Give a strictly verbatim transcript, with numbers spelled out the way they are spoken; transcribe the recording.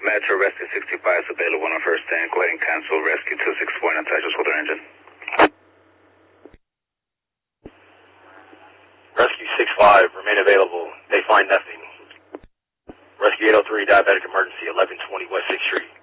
Metro, Rescue sixty-five is available on first stand. Go ahead and cancel Rescue two six four and attach us with our engine. Rescue six five, remain available. They find nothing. Rescue eight oh three, diabetic emergency, eleven twenty West sixth Street.